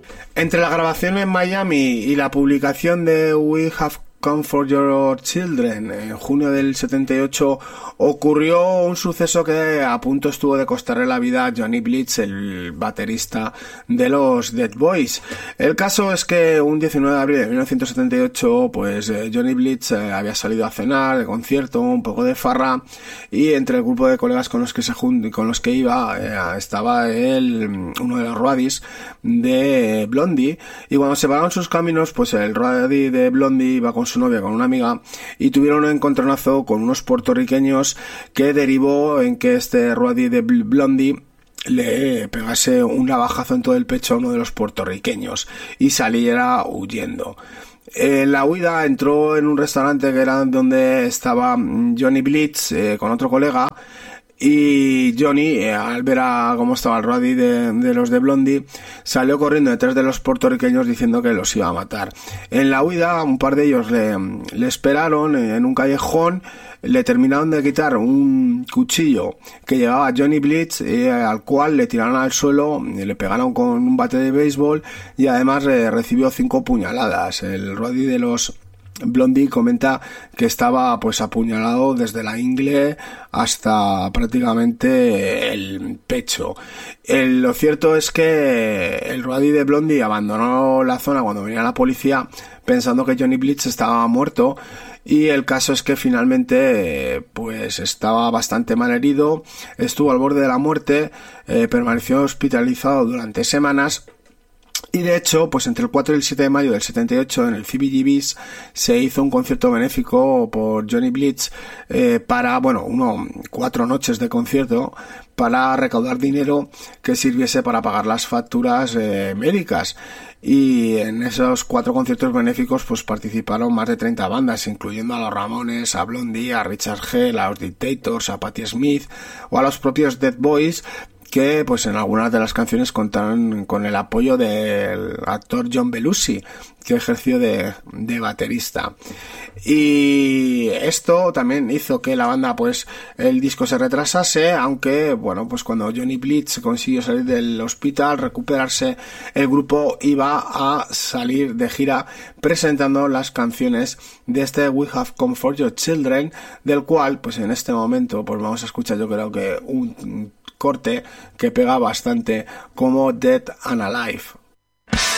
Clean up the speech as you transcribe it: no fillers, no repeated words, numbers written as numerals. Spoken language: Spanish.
Entre la grabación en Miami y la publicación de We Have Come For Your Children en junio del 78 ocurrió un suceso que a punto estuvo de costarle la vida a Johnny Blitz, el baterista de los Dead Boys. El caso es que un 19 de abril de 1978 pues Johnny Blitz había salido a cenar, de concierto, un poco de farra, y entre el grupo de colegas con los que iba estaba él, uno de los roadies de Blondie, y cuando se separaron sus caminos pues el roadie de Blondie iba con su novia, con una amiga, y tuvieron un encontronazo con unos puertorriqueños que derivó en que este roadie de Blondie le pegase un navajazo en todo el pecho a uno de los puertorriqueños y saliera huyendo. En la huida entró en un restaurante que era donde estaba Johnny Blitz con otro colega, y Johnny, al ver a cómo estaba el roadie de los de Blondie, salió corriendo detrás de los puertorriqueños diciendo que los iba a matar. En la huida, un par de ellos le esperaron en un callejón, le terminaron de quitar un cuchillo que llevaba Johnny Blitz, al cual le tiraron al suelo, le pegaron con un bate de béisbol y además recibió 5 puñaladas. El roadie de los Blondie comenta que estaba pues apuñalado desde la ingle hasta prácticamente el pecho. Lo cierto es que el roadie de Blondie abandonó la zona cuando venía la policía pensando que Johnny Blitz estaba muerto, y el caso es que finalmente pues estaba bastante mal herido, estuvo al borde de la muerte, permaneció hospitalizado durante semanas. Y de hecho, pues entre el 4 y el 7 de mayo del 78 en el CBGB's se hizo un concierto benéfico por Johnny Blitz para, 4 noches de concierto para recaudar dinero que sirviese para pagar las facturas médicas. Y en esos 4 conciertos benéficos pues participaron más de 30 bandas, incluyendo a los Ramones, a Blondie, a Richard Hell, a los Dictators, a Patti Smith o a los propios Dead Boys, que pues en algunas de las canciones contaron con el apoyo del actor John Belushi, que ejerció de baterista. Y esto también hizo que la banda pues el disco se retrasase, aunque pues cuando Johnny Blitz consiguió salir del hospital, recuperarse, el grupo iba a salir de gira presentando las canciones de este We Have Come For Your Children, del cual pues en este momento pues vamos a escuchar, yo creo que un corte que pega bastante, como Dead and Alive.